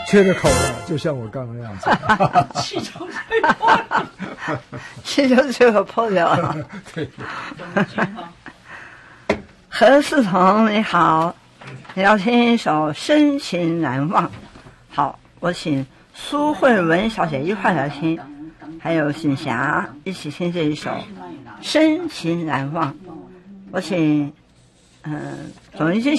缺着口了，就像我刚刚那样子。 气成吹破了， 气就这个破掉了。 对。 何世彤你好，你要听一首《深情难忘》。好，我请苏慧文小姐一块来听，还有锦霞一起听这一首《深情难忘》。我请总一句